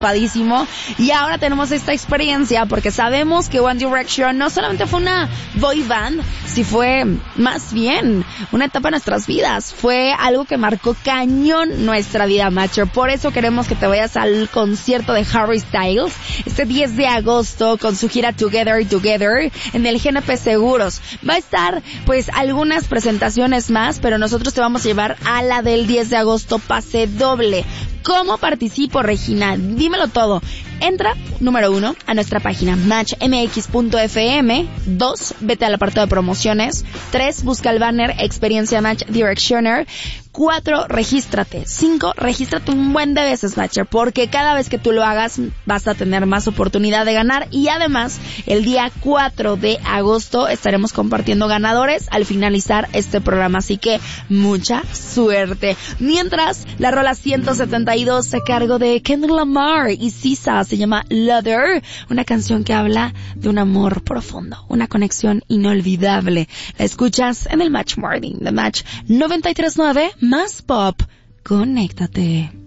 padísimo. Y ahora tenemos esta experiencia porque sabemos que One Direction no solamente fue una boy band, si fue más bien una etapa de nuestras vidas. Fue algo que marcó cañón nuestra vida, Matcher. Por eso queremos que te vayas al concierto de Harry Styles este 10 de agosto con su gira Together Together en el GNP Seguros. Va a estar pues algunas presentaciones más, pero nosotros te vamos a llevar a la del 10 de agosto, pase doble. ¿Cómo participo, Regina? Dímelo todo. Entra, número 1, a nuestra página matchmx.fm. 2, vete al apartado de promociones. 3, busca el banner Experiencia Match Directioner. 4, regístrate. 5, regístrate un buen de veces, Matcher, porque cada vez que tú lo hagas vas a tener más oportunidad de ganar. Y además, el día 4 de agosto estaremos compartiendo ganadores al finalizar este programa. Así que, mucha suerte. Mientras, la rola 172 a cargo de Kendrick Lamar y SZA se llama Leather, una canción que habla de un amor profundo, una conexión inolvidable. La escuchas en el Match Morning de Match 93.9, más pop. Conéctate.